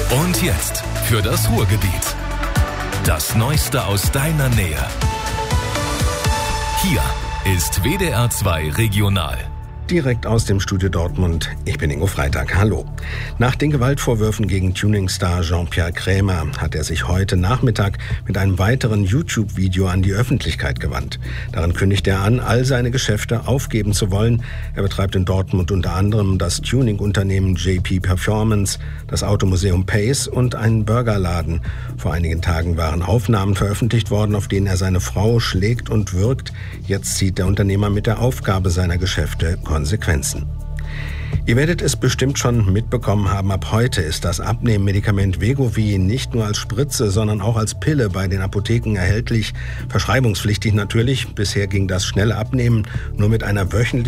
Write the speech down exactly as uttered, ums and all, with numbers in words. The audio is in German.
Und jetzt für das Ruhrgebiet. Das Neueste aus deiner Nähe. Hier ist W D R zwei Regional. Direkt aus dem Studio Dortmund. Ich bin Ingo Freitag. Hallo. Nach den Gewaltvorwürfen gegen Tuning-Star Jean-Pierre Krämer hat er sich heute Nachmittag mit einem weiteren YouTube-Video an die Öffentlichkeit gewandt. Darin kündigt er an, all seine Geschäfte aufgeben zu wollen. Er betreibt in Dortmund unter anderem das Tuning-Unternehmen J P Performance, das Automuseum Pace und einen Burgerladen. Vor einigen Tagen waren Aufnahmen veröffentlicht worden, auf denen er seine Frau schlägt und würgt. Jetzt zieht der Unternehmer mit der Aufgabe seiner Geschäfte Konsequenzen. Ihr werdet es bestimmt schon mitbekommen haben, ab heute ist das Abnehmmedikament Wegovy nicht nur als Spritze, sondern auch als Pille bei den Apotheken erhältlich. Verschreibungspflichtig natürlich. Bisher ging das schnelle Abnehmen nur mit einer wöchentlichen